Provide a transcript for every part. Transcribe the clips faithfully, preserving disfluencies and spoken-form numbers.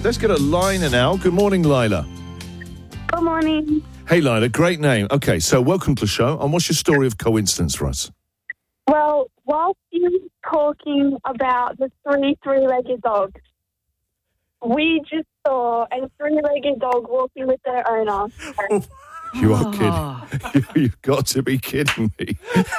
Let's get a Lila now. Good morning, Lila. Good morning. Hey, Lila, great name. Okay, so welcome to the show. And what's your story of coincidence for us? Well, whilst you were talking about the three three-legged dogs, we just saw a three-legged dog walking with their owner. You are kidding. you, you've got to be kidding me.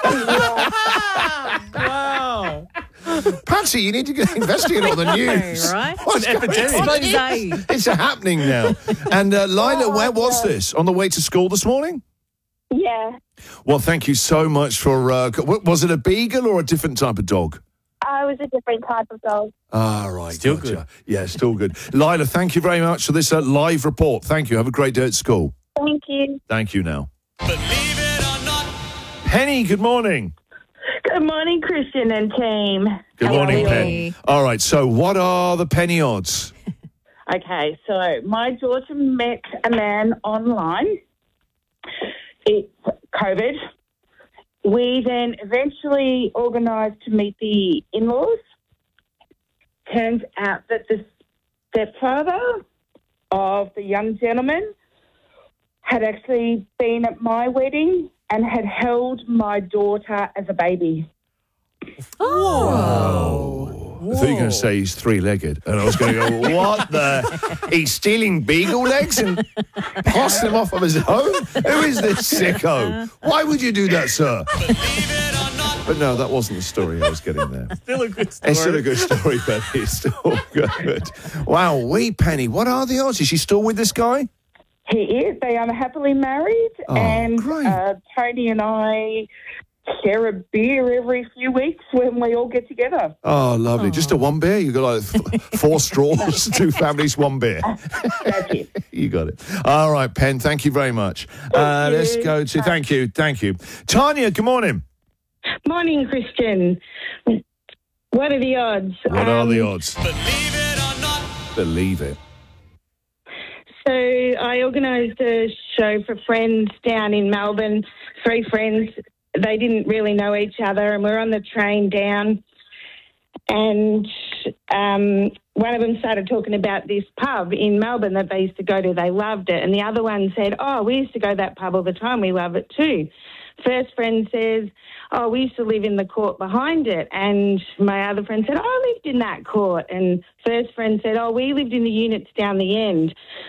Wow. Patsy, you need to get investigate all the news. Right? What's An going epidemic. on? Expose. It's happening now. And uh, Lila, where was this? On the way to school this morning? Yeah. Well, thank you so much for... Uh, w- was it a beagle or a different type of dog? I was a different type of dog. Ah, right. Still gotcha. good. Yeah, still good. Lila, thank you very much for this uh, live report. Thank you. Have a great day at school. Thank you. Thank you now. Believe it or not. Penny, good morning. Good morning, Christian and team. Good How morning, are we Penny. All right, so what are the penny odds? all? Okay, so my daughter met a man online. It's COVID. We then eventually organised to meet the in-laws. Turns out that the stepfather of the young gentleman had actually been at my wedding and had held my daughter as a baby. Oh. I thought you were going to say he's three-legged. And I was going to go, what the? He's stealing beagle legs and passing them off of his own? Who is this sicko? Why would you do that, sir? But no, that wasn't the story I was getting there. Still a good story. It's still a good story, Penny. It's still good. Wow, wee Penny, what are the odds? Is she still with this guy? He is. They are happily married, Oh, and great. uh, Tony and I share a beer every few weeks when we all get together. Oh, lovely. Just a one beer? You got like f- four straws, two families, one beer. That's it. You got it. All right, Pen, thank you very much. Uh, you. let's go to, thank you, thank you. Tanya, good morning. Morning, Christian. What are the odds? What are Um, the odds? Believe it or not. Believe it. So I organised a show for friends down in Melbourne, three friends. They didn't really know each other, and we're on the train down. And um, one of them started talking about this pub in Melbourne that they used to go to. They loved it. And the other one said, oh, we used to go to that pub all the time. We love it too. First friend says, oh, we used to live in the court behind it. And my other friend said, oh, I lived in that court. And first friend said, oh, we lived in the units down the end.